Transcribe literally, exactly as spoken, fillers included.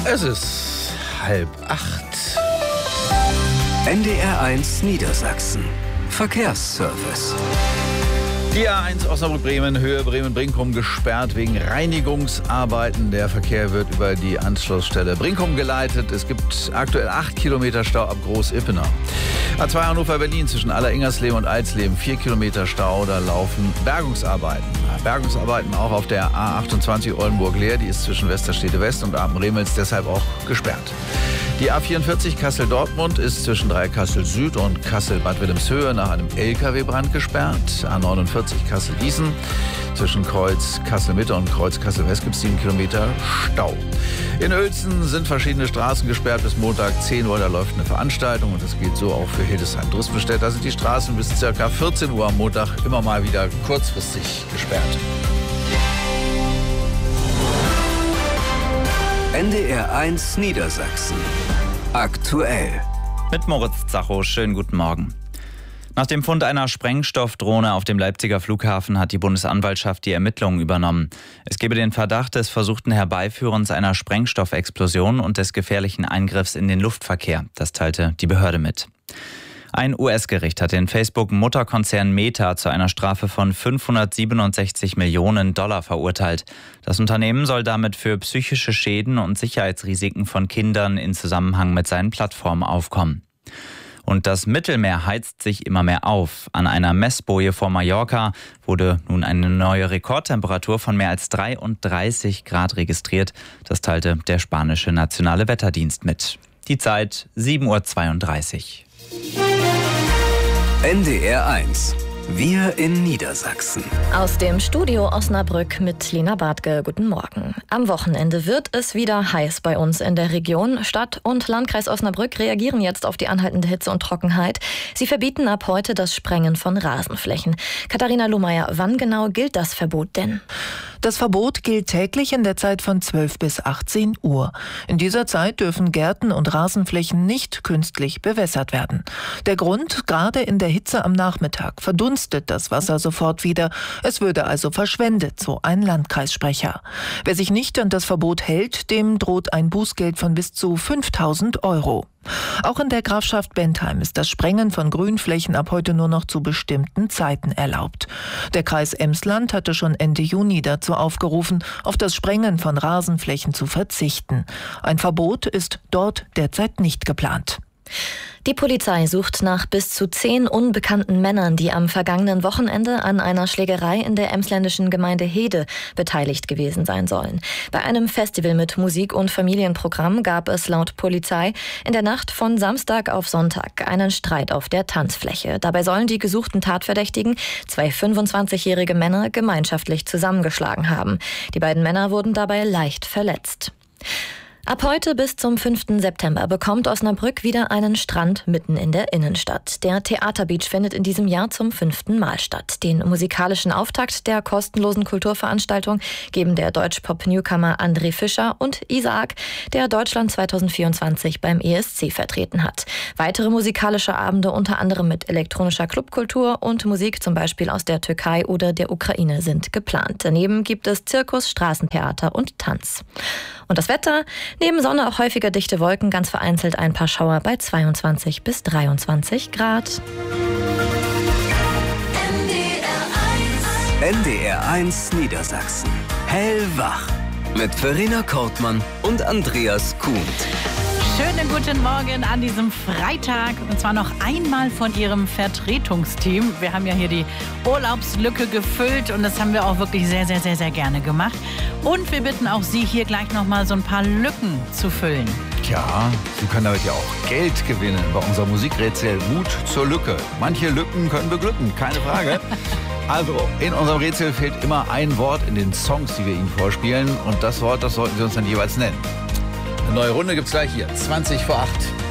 Es ist halb acht. N D R eins Niedersachsen. Verkehrsservice. Die A eins Osnabrück-Bremen, Höhe Bremen-Brinkum gesperrt wegen Reinigungsarbeiten. Der Verkehr wird über die Anschlussstelle Brinkum geleitet. Es gibt aktuell acht Kilometer Stau ab Groß-Ippener. A zwei Hannover-Berlin zwischen Aller-Ingersleben und Eidsleben, vier Kilometer Stau, da laufen Bergungsarbeiten. Bergungsarbeiten auch auf der A achtundzwanzig Oldenburg-Leer, die ist zwischen Westerstede West und Apen-Remels deshalb auch gesperrt. Die A vierundvierzig Kassel-Dortmund ist zwischen Dreieckhassel-Süd und Kassel-Bad Wilhelmshöhe nach einem L K W-Brand gesperrt. A neunundvierzig Kassel-Gießen zwischen Kreuz Kassel-Mitte und Kreuz Kassel-West gibt es sieben Kilometer Stau. In Uelzen sind verschiedene Straßen gesperrt bis Montag zehn Uhr. Da läuft eine Veranstaltung und das geht so auch für Hildesheim. Tourismusstätte, da sind die Straßen bis ca. vierzehn Uhr am Montag immer mal wieder kurzfristig gesperrt. N D R eins Niedersachsen. Aktuell. Mit Moritz Zacho, schönen guten Morgen. Nach dem Fund einer Sprengstoffdrohne auf dem Leipziger Flughafen hat die Bundesanwaltschaft die Ermittlungen übernommen. Es gebe den Verdacht des versuchten Herbeiführens einer Sprengstoffexplosion und des gefährlichen Eingriffs in den Luftverkehr. Das teilte die Behörde mit. Ein U S-Gericht hat den Facebook-Mutterkonzern Meta zu einer Strafe von fünfhundertsiebenundsechzig Millionen Dollar verurteilt. Das Unternehmen soll damit für psychische Schäden und Sicherheitsrisiken von Kindern in Zusammenhang mit seinen Plattformen aufkommen. Und das Mittelmeer heizt sich immer mehr auf. An einer Messboje vor Mallorca wurde nun eine neue Rekordtemperatur von mehr als dreiunddreißig Grad registriert. Das teilte der spanische Nationale Wetterdienst mit. Die Zeit sieben Uhr zweiunddreißig. N D R eins. Wir in Niedersachsen. Aus dem Studio Osnabrück mit Lena Bartke. Guten Morgen. Am Wochenende wird es wieder heiß bei uns in der Region. Stadt und Landkreis Osnabrück reagieren jetzt auf die anhaltende Hitze und Trockenheit. Sie verbieten ab heute das Sprengen von Rasenflächen. Katharina Lohmeier, wann genau gilt das Verbot denn? Das Verbot gilt täglich in der Zeit von zwölf bis achtzehn Uhr. In dieser Zeit dürfen Gärten und Rasenflächen nicht künstlich bewässert werden. Der Grund, gerade in der Hitze am Nachmittag verdunstet das Wasser sofort wieder. Es würde also verschwendet, so ein Landkreissprecher. Wer sich nicht an das Verbot hält, dem droht ein Bußgeld von bis zu fünftausend Euro. Auch in der Grafschaft Bentheim ist das Sprengen von Grünflächen ab heute nur noch zu bestimmten Zeiten erlaubt. Der Kreis Emsland hatte schon Ende Juni dazu aufgerufen, auf das Sprengen von Rasenflächen zu verzichten. Ein Verbot ist dort derzeit nicht geplant. Die Polizei sucht nach bis zu zehn unbekannten Männern, die am vergangenen Wochenende an einer Schlägerei in der emsländischen Gemeinde Hede beteiligt gewesen sein sollen. Bei einem Festival mit Musik- und Familienprogramm gab es laut Polizei in der Nacht von Samstag auf Sonntag einen Streit auf der Tanzfläche. Dabei sollen die gesuchten Tatverdächtigen zwei fünfundzwanzigjährige Männer gemeinschaftlich zusammengeschlagen haben. Die beiden Männer wurden dabei leicht verletzt. Ab heute bis zum fünften September bekommt Osnabrück wieder einen Strand mitten in der Innenstadt. Der Theaterbeach findet in diesem Jahr zum fünften Mal statt. Den musikalischen Auftakt der kostenlosen Kulturveranstaltung geben der Deutschpop-Newcomer André Fischer und Isaac, der Deutschland zweitausendvierundzwanzig beim E S C vertreten hat. Weitere musikalische Abende unter anderem mit elektronischer Clubkultur und Musik zum Beispiel aus der Türkei oder der Ukraine sind geplant. Daneben gibt es Zirkus, Straßentheater und Tanz. Und das Wetter? Neben Sonne auch häufiger dichte Wolken, ganz vereinzelt ein paar Schauer bei zweiundzwanzig bis dreiundzwanzig Grad. N D R eins Niedersachsen. Hellwach. Mit Verena Kortmann und Andreas Kuhnt. Schönen guten Morgen an diesem Freitag und zwar noch einmal von Ihrem Vertretungsteam. Wir haben ja hier die Urlaubslücke gefüllt und das haben wir auch wirklich sehr, sehr, sehr, sehr gerne gemacht. Und wir bitten auch Sie, hier gleich nochmal so ein paar Lücken zu füllen. Tja, Sie können damit ja auch Geld gewinnen bei unserem Musikrätsel Mut zur Lücke. Manche Lücken können beglücken, keine Frage. Also, in unserem Rätsel fehlt immer ein Wort in den Songs, die wir Ihnen vorspielen. Und das Wort, das sollten Sie uns dann jeweils nennen. Eine neue Runde gibt's gleich hier. zwanzig vor acht.